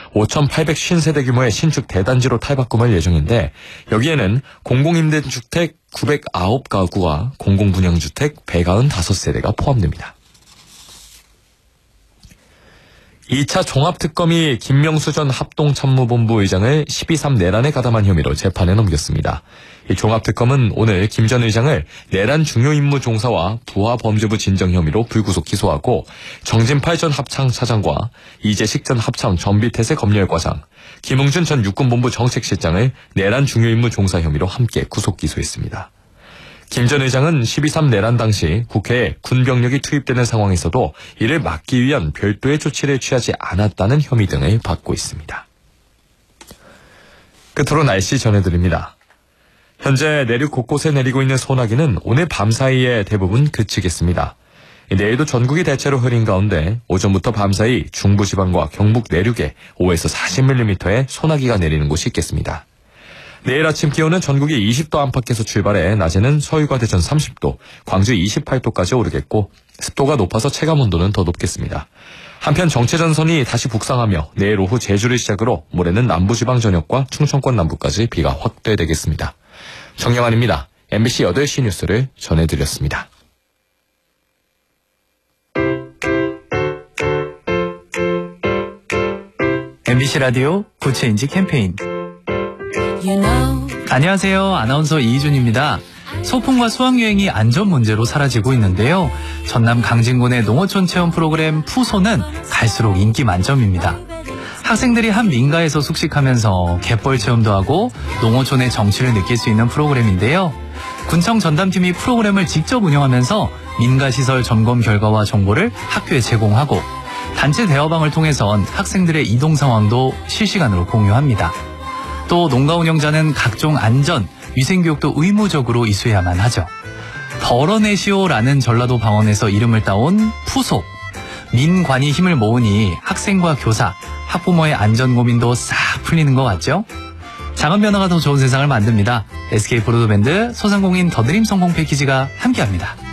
5,850세대 규모의 신축 대단지로 탈바꿈할 예정인데 여기에는 공공임대주택 909가구와 공공분양주택 195세대가 포함됩니다. 2차 종합특검이 김명수 전 합동참모본부 의장을 12.3 내란에 가담한 혐의로 재판에 넘겼습니다. 이 종합특검은 오늘 김 전 의장을 내란 중요임무 종사와 부하범죄부 진정 혐의로 불구속 기소하고 정진팔 전 합창차장과 이재식 전 합창 전비태세 검열과장, 김웅준 전 육군본부 정책실장을 내란 중요임무 종사 혐의로 함께 구속 기소했습니다. 김 전 의장은 12.3 내란 당시 국회에 군병력이 투입되는 상황에서도 이를 막기 위한 별도의 조치를 취하지 않았다는 혐의 등을 받고 있습니다. 끝으로 날씨 전해드립니다. 현재 내륙 곳곳에 내리고 있는 소나기는 오늘 밤 사이에 대부분 그치겠습니다. 내일도 전국이 대체로 흐린 가운데 오전부터 밤 사이 중부지방과 경북 내륙에 5에서 40mm의 소나기가 내리는 곳이 있겠습니다. 내일 아침 기온은 전국이 20도 안팎에서 출발해 낮에는 서울과 대전 30도, 광주 28도까지 오르겠고 습도가 높아서 체감온도는 더 높겠습니다. 한편 정체전선이 다시 북상하며 내일 오후 제주를 시작으로 모레는 남부지방 전역과 충청권 남부까지 비가 확대되겠습니다. 정영환입니다. MBC 8시 뉴스를 전해드렸습니다. MBC 라디오 구체인지 캠페인. 안녕하세요. 아나운서 이희준입니다. 소풍과 수학여행이 안전 문제로 사라지고 있는데요. 전남 강진군의 농어촌 체험 프로그램 푸소는 갈수록 인기 만점입니다. 학생들이 한 민가에서 숙식하면서 갯벌 체험도 하고 농어촌의 정취를 느낄 수 있는 프로그램인데요. 군청 전담팀이 프로그램을 직접 운영하면서 민가 시설 점검 결과와 정보를 학교에 제공하고 단체 대화방을 통해선 학생들의 이동 상황도 실시간으로 공유합니다. 또 농가 운영자는 각종 안전, 위생교육도 의무적으로 이수해야만 하죠. 덜어내시오라는 전라도 방언에서 이름을 따온 푸소. 민관이 힘을 모으니 학생과 교사, 학부모의 안전 고민도 싹 풀리는 것 같죠? 작은 변화가 더 좋은 세상을 만듭니다. SK 브로드밴드 소상공인 더드림 성공 패키지가 함께합니다.